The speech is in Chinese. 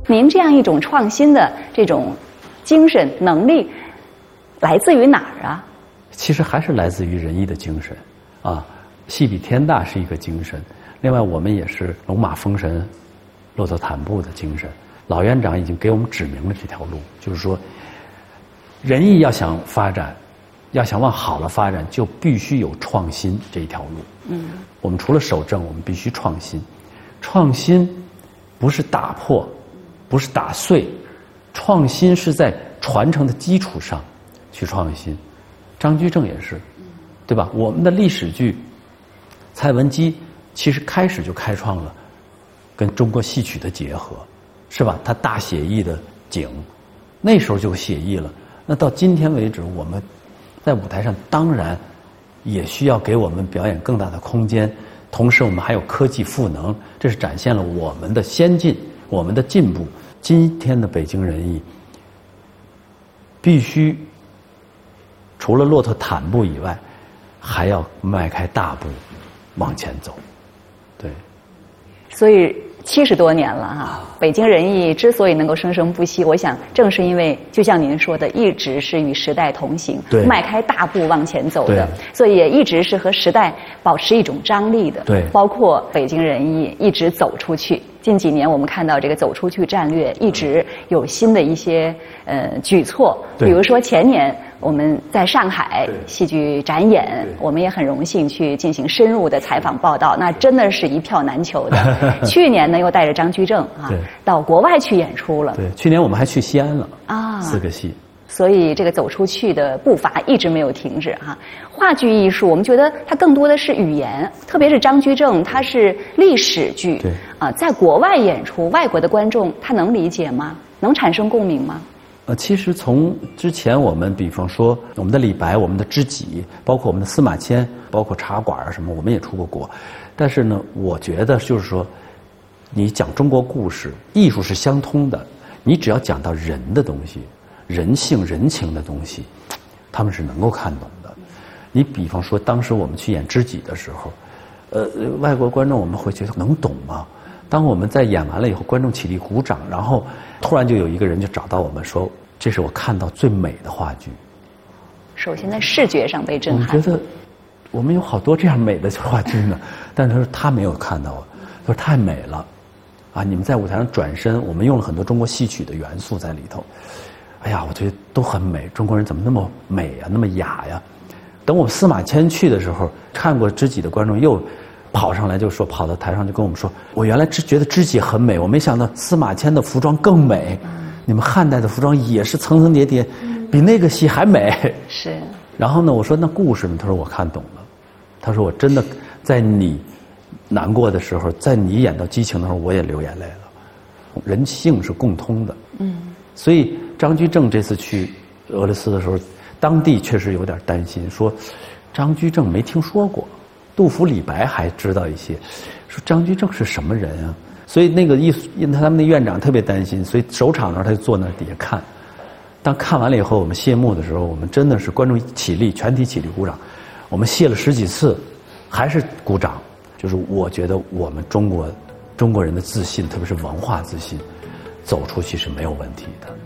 您这样一种创新的这种精神能力，来自于哪儿啊？ 其实还是来自于仁义的精神，啊，戏比天大是一个精神。另外，我们也是龙马封神、骆驼坦步的精神。老院长已经给我们指明了这条路，就是说，仁义要想发展，要想往好了发展，就必须有创新这一条路。我们除了守正，我们必须创新。创新不是打破，不是打碎，创新是在传承的基础上去创新。张居正也是，对吧？我们的历史剧，蔡文姬其实开始就开创了跟中国戏曲的结合，是吧？他大写意的景，那时候就写意了。那到今天为止，我们在舞台上当然也需要给我们表演更大的空间，同时我们还有科技赋能，这是展现了我们的先进，我们的进步。今天的北京人艺必须除了骆驼坦步以外，还要迈开大步往前走。对， 所以70多年了哈，北京人艺之所以能够生生不息，我想正是因为就像您说的，一直是与时代同行，迈开大步往前走的，所以也一直是和时代保持一种张力的。 对， 包括北京人艺一直走出去。近几年我们看到这个走出去战略一直有新的一些举措，比如说前年我们在上海戏剧展演，我们也很荣幸去进行深入的采访报道，那真的是一票难求的。去年呢又带着张居正啊到国外去演出了。 对，去年我们还去西安了啊 ，4个戏。 所以这个走出去的步伐一直没有停止哈。话剧艺术，我们觉得它更多的是语言，特别是张居正，它是历史剧， 对啊，在国外演出，外国的观众他能理解吗？能产生共鸣吗？ 其实从之前我们比方说我们的李白、我们的知己，包括我们的司马迁，包括茶馆啊什么，我们也出过国。但是呢，我觉得就是说，你讲中国故事，艺术是相通的，你只要讲到人的东西。人性、人情的东西，他们是能够看懂的。你比方说，当时我们去演知己的时候，外国观众我们会觉得能懂吗？当我们在演完了以后，观众起立鼓掌，然后突然就有一个人就找到我们说：“这是我看到最美的话剧。” 首先在视觉上被震撼。 我觉得我们有好多这样美的话剧呢，但是他说他没有看到，他说太美了，啊！你们在舞台上转身，我们用了很多中国戏曲的元素在里头。哎呀，我觉得都很美，中国人怎么那么美呀，那么雅呀？等我们司马迁去的时候，看过知己的观众又跑上来就说，跑到台上就跟我们说，我原来觉得知己很美，我没想到司马迁的服装更美，你们汉代的服装也是层层叠叠，比那个戏还美。 是。 然后呢，我说那故事呢？他说我看懂了。他说我真的在你难过的时候，在你演到激情的时候，我也流眼泪了。人性是共通的。所以张居正这次去俄罗斯的时候，当地确实有点担心，说张居正没听说过，杜甫、李白还知道一些，说张居正是什么人啊？所以那个他们的院长特别担心，所以首场的时候他就坐那底下看。当看完了以后，我们谢幕的时候，我们真的是观众起立，全体起立鼓掌，我们谢了10几次，还是鼓掌。就是我觉得我们中国人的自信，特别是文化自信，走出去是没有问题的。